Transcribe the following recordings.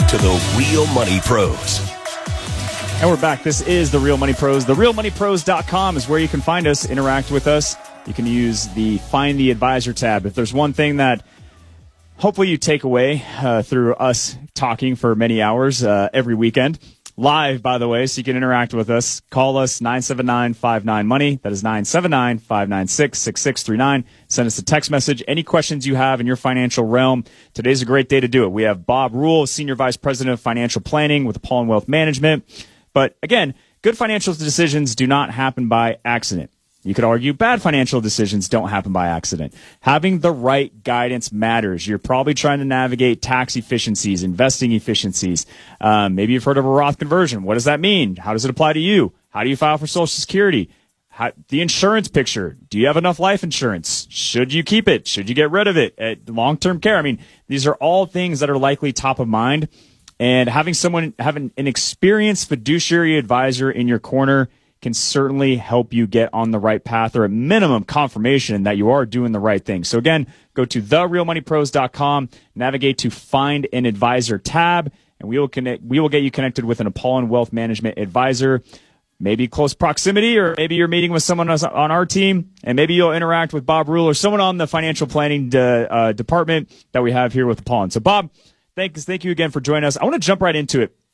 to the Real Money Pros. And we're back. This is The Real Money Pros. TheRealMoneyPros.com is where you can find us, interact with us. You can use the Find the Advisor tab. If there's one thing that hopefully you take away through us talking for many hours every weekend, live, by the way, so you can interact with us. Call us 979-59-MONEY. That is 979-596-6639. Send us a text message. Any questions you have in your financial realm, today's a great day to do it. We have Bob Rule, Senior Vice President of Financial Planning with Apollon Wealth Management. But again, good financial decisions do not happen by accident. You could argue bad financial decisions don't happen by accident. Having the right guidance matters. You're probably trying to navigate tax efficiencies, investing efficiencies. Maybe you've heard of a Roth conversion. What does that mean? How does it apply to you? How do you file for Social Security? The insurance picture. Do you have enough life insurance? Should you keep it? Should you get rid of it? Long-term care. I mean, these are all things that are likely top of mind. And having an experienced fiduciary advisor in your corner can certainly help you get on the right path, or at minimum confirmation that you are doing the right thing. So again, go to therealmoneypros.com, navigate to Find an Advisor tab, and we will get you connected with an Apollon Wealth Management advisor, maybe close proximity, or maybe you're meeting with someone on our team, and maybe you'll interact with Bob Rule or someone on the financial planning department that we have here with Apollon. So Bob, thank you again for joining us. I want to jump right into it.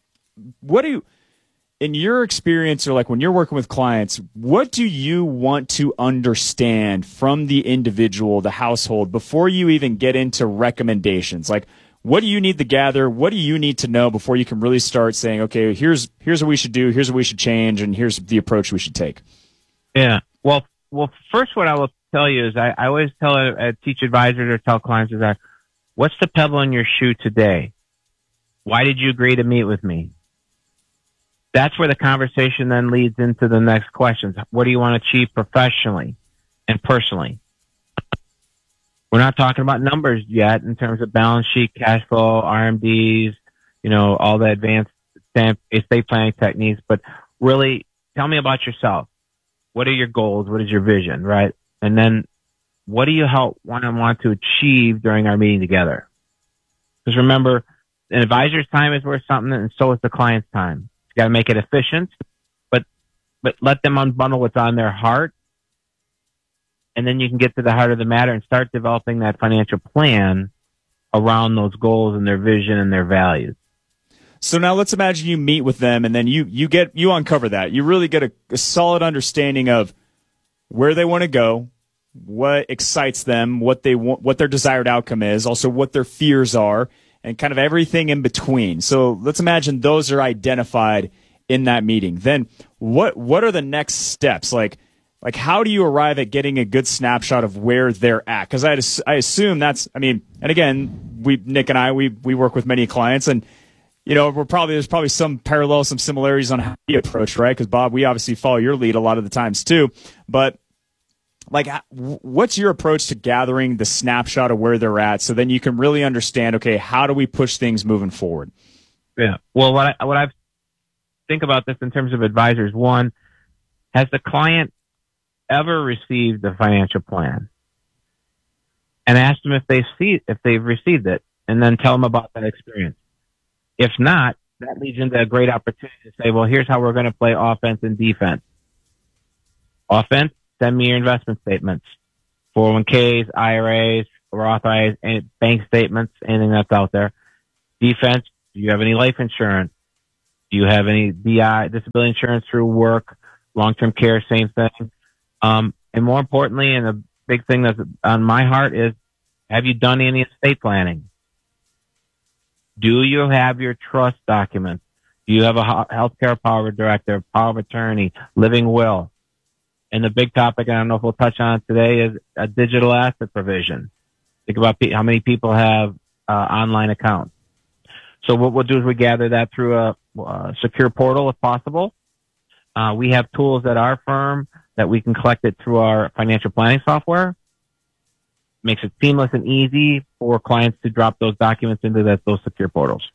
In your experience, or like when you're working with clients, what do you want to understand from the individual, the household, before you even get into recommendations? Like, what do you need to gather? What do you need to know before you can really start saying, okay, here's what we should do, here's what we should change, and here's the approach we should take? Yeah. Well, first, what I will tell you is I always teach advisors or tell clients is that, what's the pebble in your shoe today? Why did you agree to meet with me? That's where the conversation then leads into the next questions. What do you want to achieve professionally and personally? We're not talking about numbers yet in terms of balance sheet, cash flow, RMDs, all the advanced estate planning techniques, but really tell me about yourself. What are your goals? What is your vision, right? And then what do you want to achieve during our meeting together? Because remember, an advisor's time is worth something, and so is the client's time. Got to make it efficient, but let them unbundle what's on their heart, and then you can get to the heart of the matter and start developing that financial plan around those goals and their vision and their values. So now let's imagine you meet with them, and then you uncover that. You really get a solid understanding of where they want to go, what excites them, what they want, what their desired outcome is, also what their fears are, and kind of everything in between. So let's imagine those are identified in that meeting. Then what are the next steps? Like how do you arrive at getting a good snapshot of where they're at? Because I assume and again, Nick and I work with many clients, and there's probably some parallels, some similarities on how we approach, right? Because Bob, we obviously follow your lead a lot of the times too, but what's your approach to gathering the snapshot of where they're at, so then you can really understand, okay, how do we push things moving forward? Yeah. Well, what I think about this in terms of advisors, one, has the client ever received a financial plan? And ask them if they've received it, and then tell them about that experience. If not, that leads into a great opportunity to say, well, here's how we're going to play offense and defense. Offense, send me your investment statements, 401ks, IRAs, Roth IRAs, bank statements, anything that's out there. Defense, do you have any life insurance? Do you have any DI, disability insurance through work, long-term care, same thing? And more importantly, and a big thing that's on my heart is, have you done any estate planning? Do you have your trust documents? Do you have a healthcare power of director, power of attorney, living will? And the big topic, I don't know if we'll touch on it today, is a digital asset provision. Think about how many people have online accounts. So what we'll do is we gather that through a secure portal if possible. We have tools at our firm that we can collect it through our financial planning software. Makes it seamless and easy for clients to drop those documents into those secure portals.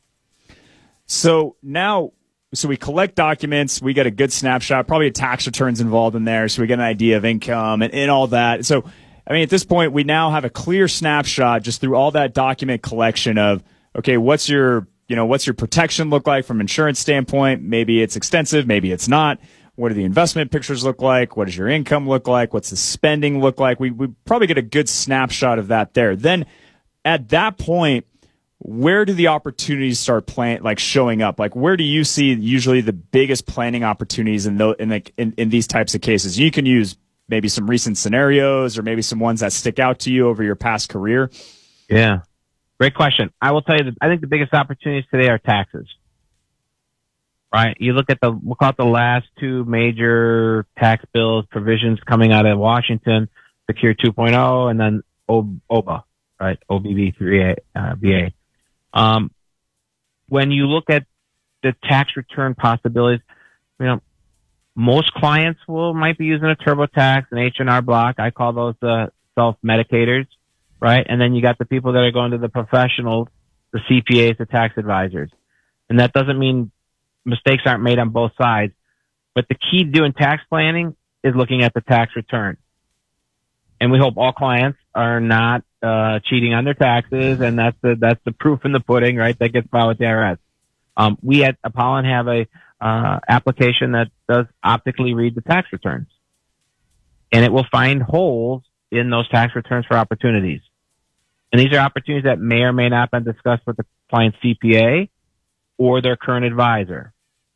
So we collect documents, we get a good snapshot, probably a tax returns involved in there, so we get an idea of income and all that. So, at this point, we now have a clear snapshot just through all that document collection of, okay, what's your what's your protection look like from an insurance standpoint? Maybe it's extensive, maybe it's not. What do the investment pictures look like? What does your income look like? What's the spending look like? We probably get a good snapshot of that there. Then at that point, where do the opportunities start showing up? Like, where do you see usually the biggest planning opportunities in these types of cases? You can use maybe some recent scenarios or maybe some ones that stick out to you over your past career. Yeah. Great question. I will tell you that I think the biggest opportunities today are taxes. Right? You look at we'll call it the last two major tax bills provisions coming out of Washington, Secure 2.0 and then OBBA, right? OBB3A, BA. When you look at the tax return possibilities, most clients might be using a TurboTax, an H&R Block. I call those the self-medicators, right? And then you got the people that are going to the professionals, the CPAs, the tax advisors. And that doesn't mean mistakes aren't made on both sides. But the key to doing tax planning is looking at the tax return. And we hope all clients are not cheating on their taxes, and that's the proof in the pudding, right? That gets filed with the IRS. We at Apollon have a application that does optically read the tax returns, and it will find holes in those tax returns for opportunities. And these are opportunities that may or may not have been discussed with the client's CPA or their current advisor.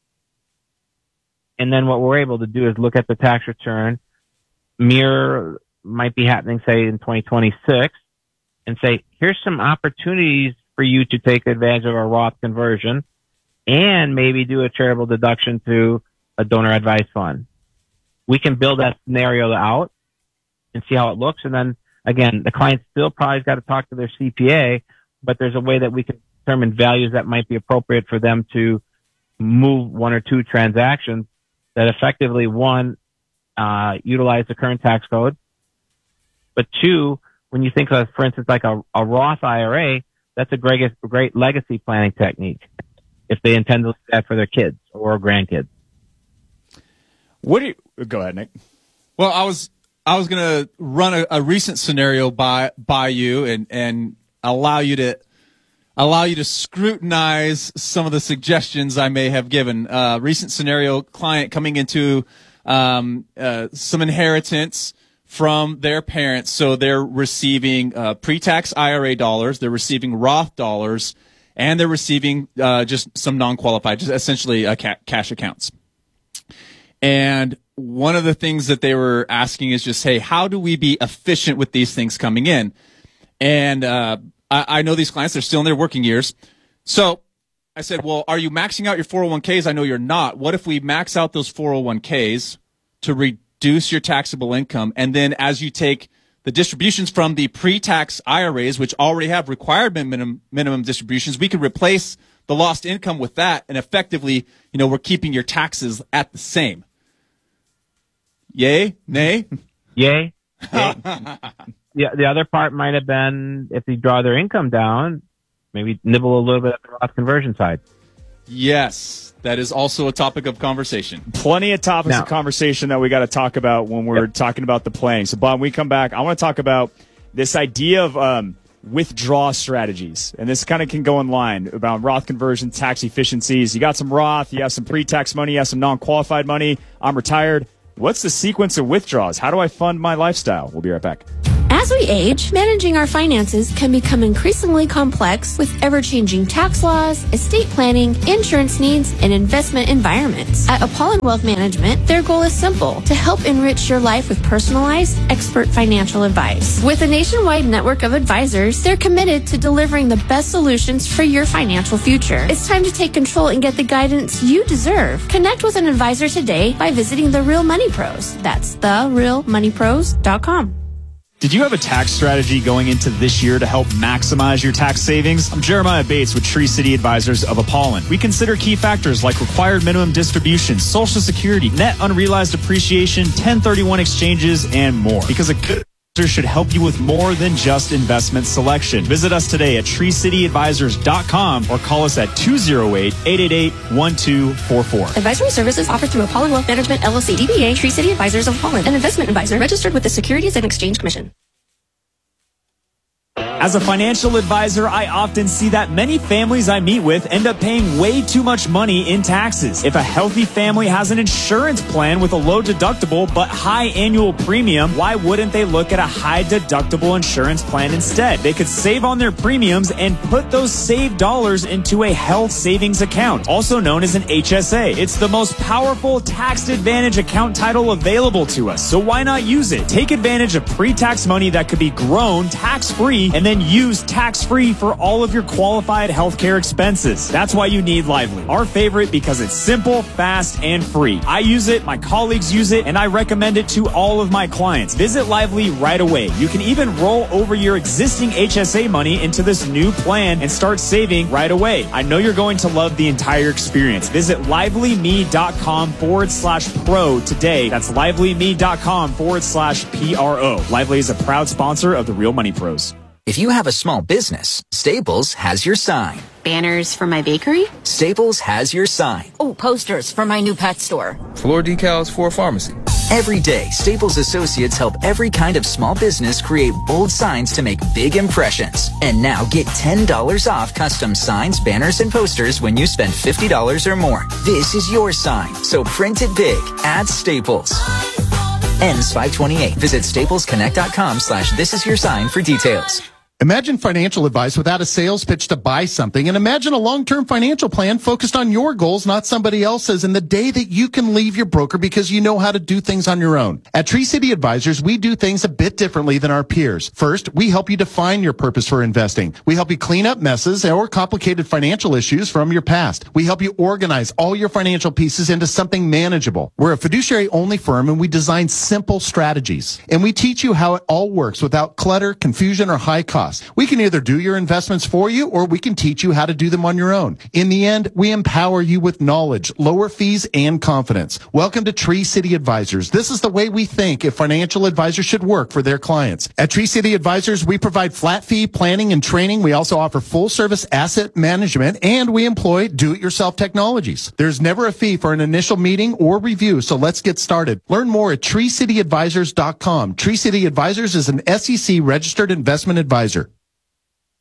And then what we're able to do is look at the tax return, mirror might be happening, say, in 2026, and say, here's some opportunities for you to take advantage of a Roth conversion and maybe do a charitable deduction to a donor advised fund. We can build that scenario out and see how it looks. And then, again, the client still probably got to talk to their CPA, but there's a way that we can determine values that might be appropriate for them to move one or two transactions that effectively, one, utilize the current tax code, but two, when you think of, for instance, like a Roth IRA, that's a great legacy planning technique if they intend to do that for their kids or grandkids. Go ahead, Nick. Well, I was going to run a recent scenario by you and allow you to scrutinize some of the suggestions I may have given. Recent scenario: client coming into some inheritance from their parents, so they're receiving pre-tax IRA dollars, they're receiving Roth dollars, and they're receiving just some non-qualified, just essentially cash accounts. And one of the things that they were asking is just, hey, how do we be efficient with these things coming in? And I know these clients, they're still in their working years. So I said, well, are you maxing out your 401ks? I know you're not. What if we max out those 401ks to reduce your taxable income, and then as you take the distributions from the pre-tax IRAs, which already have required minimum distributions, we can replace the lost income with that, and effectively, we're keeping your taxes at the same. Yay? Nay? Yay. The other part might have been, if you draw their income down, maybe nibble a little bit at the Roth conversion side. Yes, that is also a topic of conversation. Plenty of topics of conversation that we got to talk about when we're talking about the planning. So, Bob, when we come back, I want to talk about this idea of withdraw strategies. And this kind of can go in line about Roth conversion, tax efficiencies. You got some Roth, you have some pre-tax money, you have some non-qualified money. I'm retired. What's the sequence of withdrawals? How do I fund my lifestyle? We'll be right back. As we age, managing our finances can become increasingly complex with ever-changing tax laws, estate planning, insurance needs, and investment environments. At Apollon Wealth Management, their goal is simple: to help enrich your life with personalized, expert financial advice. With a nationwide network of advisors, they're committed to delivering the best solutions for your financial future. It's time to take control and get the guidance you deserve. Connect with an advisor today by visiting The Real Money Pros. That's therealmoneypros.com. Did you have a tax strategy going into this year to help maximize your tax savings? I'm Jeremiah Bates with Tree City Advisors of Apollon. We consider key factors like required minimum distributions, Social Security, net unrealized appreciation, 1031 exchanges, and more. Because a good advisor should help you with more than just investment selection. Visit us today at treecityadvisors.com or call us at 208-888-1244. Advisory services offered through Apollon Wealth Management, LLC, DBA, Tree City Advisors of Apollon, an investment advisor registered with the Securities and Exchange Commission. As a financial advisor, I often see that many families I meet with end up paying way too much money in taxes. If a healthy family has an insurance plan with a low deductible but high annual premium, why wouldn't they look at a high deductible insurance plan instead? They could save on their premiums and put those saved dollars into a health savings account, also known as an HSA. It's the most powerful tax advantage account title available to us, so why not use it? Take advantage of pre-tax money that could be grown tax-free and then used tax-free for all of your qualified healthcare expenses. That's why you need Lively. Our favorite because it's simple, fast, and free. I use it, my colleagues use it, and I recommend it to all of my clients. Visit Lively right away. You can even roll over your existing HSA money into this new plan and start saving right away. I know you're going to love the entire experience. Visit livelyme.com/pro today. That's livelyme.com/PRO. Lively is a proud sponsor of the Real Money Pros. If you have a small business, Staples has your sign. Banners for my bakery? Staples has your sign. Oh, posters for my new pet store. Floor decals for a pharmacy. Every day, Staples associates help every kind of small business create bold signs to make big impressions. And now get $10 off custom signs, banners, and posters when you spend $50 or more. This is your sign, so print it big at Staples. Ends 5/28. Visit staplesconnect.com/thisisyoursign for details. Imagine financial advice without a sales pitch to buy something, and imagine a long-term financial plan focused on your goals, not somebody else's, and the day that you can leave your broker because you know how to do things on your own. At Tree City Advisors, we do things a bit differently than our peers. First, we help you define your purpose for investing. We help you clean up messes or complicated financial issues from your past. We help you organize all your financial pieces into something manageable. We're a fiduciary-only firm, and we design simple strategies. And we teach you how it all works without clutter, confusion, or high cost. We can either do your investments for you or we can teach you how to do them on your own. In the end, we empower you with knowledge, lower fees, and confidence. Welcome to Tree City Advisors. This is the way we think a financial advisor should work for their clients. At Tree City Advisors, we provide flat fee planning and training. We also offer full service asset management, and we employ do-it-yourself technologies. There's never a fee for an initial meeting or review, so let's get started. Learn more at treecityadvisors.com. Tree City Advisors is an SEC registered investment advisor.